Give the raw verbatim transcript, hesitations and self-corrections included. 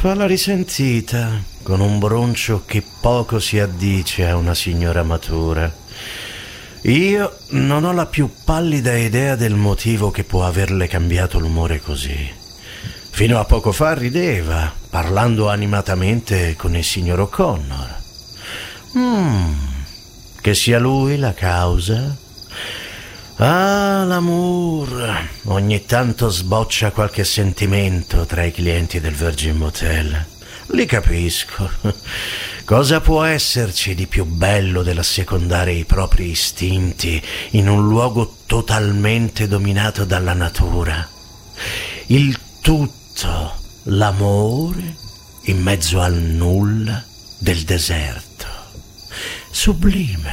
Fa la risentita, con un broncio che poco si addice a una signora matura. Io non ho la più pallida idea del motivo che può averle cambiato l'umore così. Fino a poco fa rideva, parlando animatamente con il signor O'Connor. Mm, che sia lui la causa? Ah, l'amour. Ogni tanto sboccia qualche sentimento tra i clienti del Virgin Motel. Li capisco. Cosa può esserci di più bello dell'assecondare i propri istinti in un luogo totalmente dominato dalla natura? Il tutto, l'amore, in mezzo al nulla del deserto. Sublime.